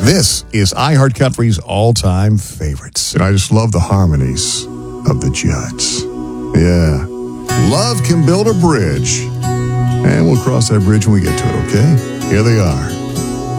This is iHeartCountry's all-time favorites. And I just love the harmonies of the Judds. Yeah. Love can build a bridge. And we'll cross that bridge when we get to it, okay? Here they are.